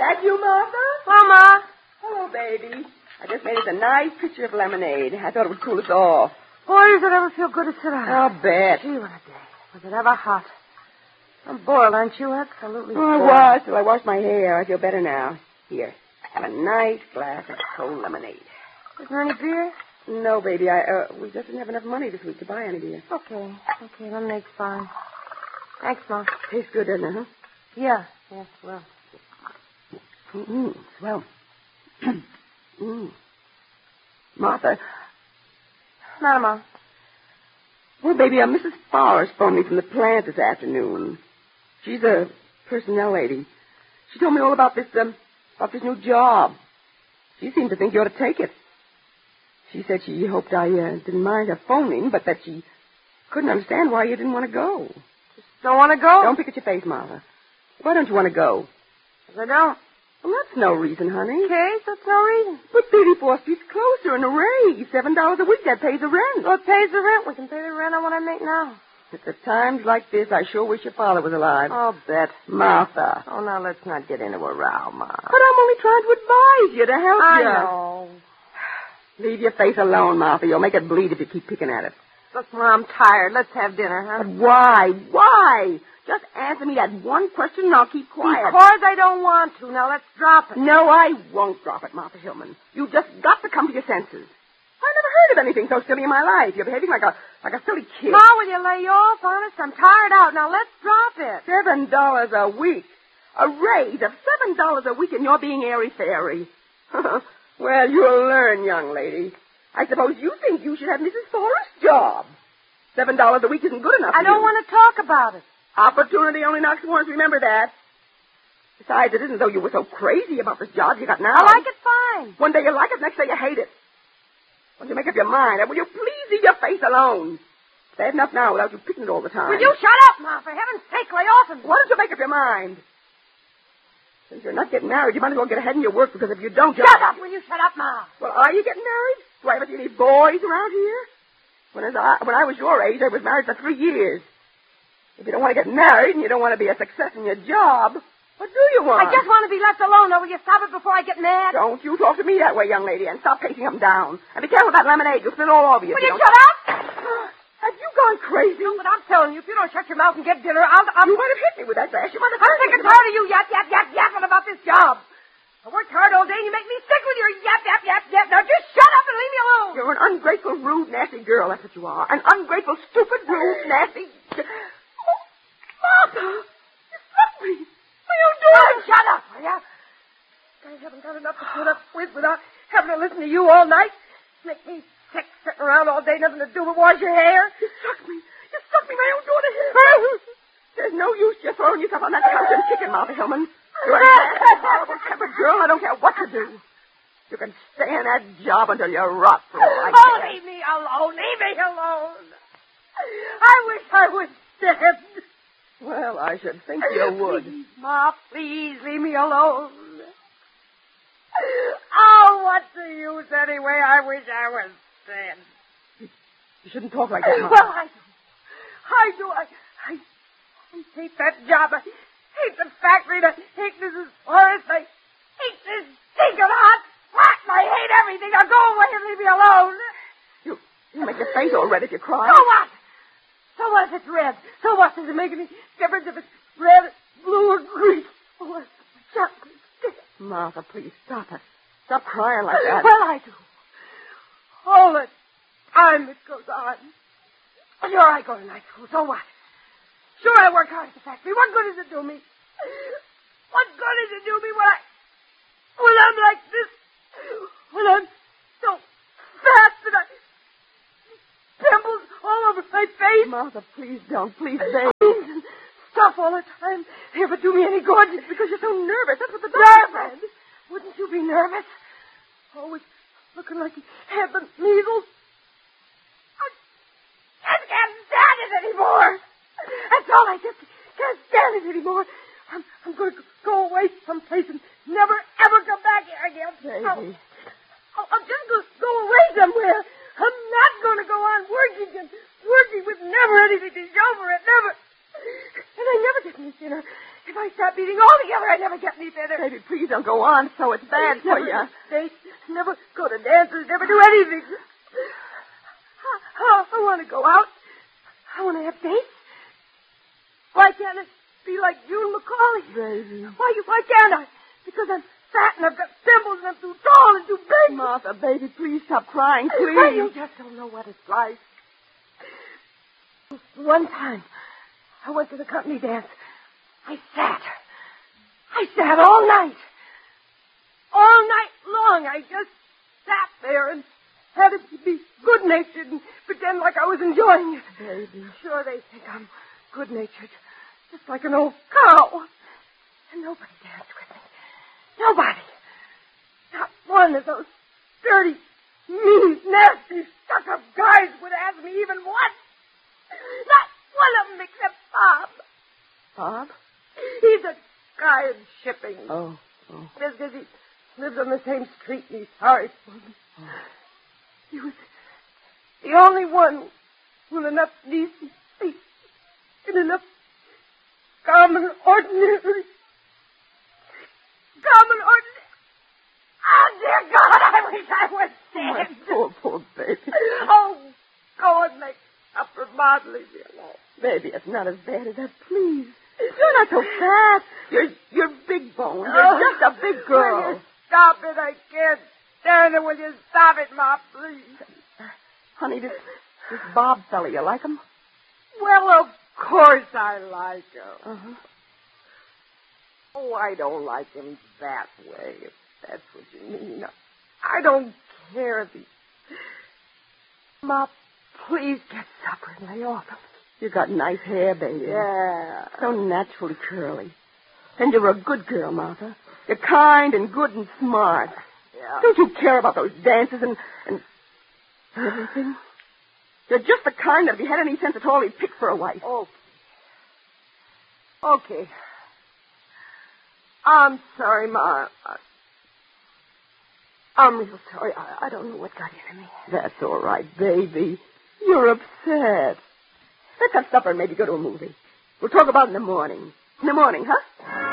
That you, Martha? Hello, Ma. Hello, baby. I just made us a nice pitcher of lemonade. I thought it would cool us off. Boy, does it ever feel good to sit down. I'll bet. Gee, what a day. Was it ever hot? I'm boiled, aren't you? Absolutely I boiled. was till I washed my hair. I feel better now. Here, have a nice glass of cold lemonade. Is there any beer? No, baby. We just didn't have enough money this week to buy any beer. Okay, lemonade's fine. Thanks, Ma. Tastes good, doesn't it, huh? Yeah, well. Well. Martha. Not Ma. Well, baby, Mrs. Forrest phoned me from the plant this afternoon. She's a personnel lady. She told me all about this new job. She seemed to think you ought to take it. She said she hoped I didn't mind her phoning, but that she couldn't understand why you didn't want to go. Just don't want to go? Don't pick at your face, Martha. Why don't you want to go? 'Cause I don't. Well, that's no reason, honey. Okay, that's no reason. But 34th Street's closer and a raise. $7 a week, that pays the rent. Well, it pays the rent. We can pay the rent on what I make now. At times like this, I sure wish your father was alive. I'll bet. Martha. Oh, now let's not get into a row, Ma. But I'm only trying to advise you to help I you. know. Leave your face alone, Martha. You'll make it bleed if you keep picking at it. Look, Ma, I'm tired. Let's have dinner, huh? But why? Why? Just answer me that one question and I'll keep quiet. Because I don't want to. Now, let's drop it. No, I won't drop it, Martha Hillman. You just got to come to your senses. I never heard of anything so silly in my life. You're behaving like a silly kid. Ma, will you lay off? Honest, I'm tired out. Now, let's drop it. $7 a week. A raise of $7 a week and you're being airy-fairy. Well, you'll learn, young lady. I suppose you think you should have Mrs. Forrest's job. $7 a week isn't good enough for I don't you. want to talk about it. Opportunity only knocks once, remember that. Besides, it isn't though you were so crazy about this job you got now. I like it fine. One day you like it, next day you hate it. Once you make up your mind, will you please leave your face alone? Bad enough now without you picking it all the time. Will you shut up, Ma? For heaven's sake, lay off and... Why don't you make up your mind? Since you're not getting married, you might as well get ahead in your work, because if you don't... Shut up! Will you shut up, Ma? Well, are you getting married? Do I ever see any boys around here? When I was your age, I was married for 3 years. If you don't want to get married and you don't want to be a success in your job, what do you want? I just want to be left alone. Now, will you stop it before I get mad? Don't you talk to me that way, young lady, and stop pacing up and down. And be careful with that lemonade. You'll spill all over you. Will you shut up? Have you gone crazy? No, but I'm telling you, if you don't shut your mouth and get dinner, I'll... You might have hit me with that glass. You might have... I'm sick and tired of you yapping about this job. I worked hard all day and you make me sick with your yap. Now just shut up and leave me alone. You're an ungrateful, rude, nasty girl. That's what you are. An ungrateful, stupid, rude, nasty... Martha! You struck me. My own daughter. Shut up, will ya? I haven't got enough to put up with without having to listen to you all night. Make me sick sitting around all day, nothing to do but wash your hair. You struck me. My own daughter here. There's no use just throwing yourself on that couch and kicking, Martha Hillman. You're a nasty, horrible-tempered girl. I don't care what you do. You can stay in that job until you rot for all I care. Leave me alone. Leave me alone. I wish I was dead. Well, I should think you would. Please, Ma, please leave me alone. Oh, what's the use anyway? I wish I was dead. You shouldn't talk like that, Martha. Well, I do. I hate that job. I hate the factory. I hate Mrs. Forrest. I hate this stinking hot flat. I hate everything. Now go away and leave me alone. You make your face all red if you cry. So what? So what if it's red? So what does it make any difference if it's red, blue, or green? Oh, it's chocolate. Martha, please stop it. Stop crying like that. Well, I do. All the time it goes on. Sure, I go to night school. So what? Sure, I work hard at the factory. What good does it do me? What good does it do me when I'm like this? When I'm so fat that I... pimples all over my face. Martha, please don't. Please beg. Stuff all the time. Never do me any good. It's because you're so nervous. That's what the doctor Nervous? Wouldn't you be nervous? Always looking like you had the measles. I can't stand it anymore. That's all I just can't stand it anymore. I'm going to go away someplace and never, ever come back here again. Baby. I'm just going to go away somewhere. I'm not going to go on working with never anything to show for it, never. And I never get any dinner if I start beating altogether, I never get any better. Baby, please don't go on so it's bad for you. Never go to dances, never do anything. I want to go out. I want to have dates. Why can't it be like you and Macaulay? Baby. Why can't I? Because I'm fat and I've got pimples and I'm too tall and too big. Martha, baby, please stop crying, please. Well, you just don't know what it's like. One time, I went to the company dance. I sat all night. All night long, I just sat there and had to be good-natured and pretend like I was enjoying it. Baby. Sure, they think I'm good-natured, just like an old cow. And nobody danced with me. Nobody. Not one of those dirty, mean, nasty, stuck-up guys would ask me even once. Not one of them except Bob. Bob? He's a guy in shipping. Oh. Just because he lives on the same street and he's sorry for me. Oh. He was the only one with enough decency and enough common ordinary. Oh, dear God, I wish I was dead. Oh, poor baby. Oh, go and make up for Bob. Leave me alone. Baby, it's not as bad as that, please. You're not so fat. You're big boned. You're just a big girl. Will you stop it? I can't stand it. Will you stop it, Ma, please? Honey, this Bob fella, you like him? Well, of course I like him. Uh-huh. Oh, I don't like him that way, if that's what you mean. I don't care if he... Ma, please get supper and lay off him. You got nice hair, baby. Yeah. So naturally curly. And you're a good girl, Martha. You're kind and good and smart. Yeah. Don't you care about those dances and everything? You're just the kind that if he had any sense at all, he'd pick for a wife. Okay. I'm sorry, Ma. I'm real sorry. I don't know what got into me. That's all right, baby. You're upset. Let's have supper and maybe go to a movie. We'll talk about it in the morning. In the morning, huh?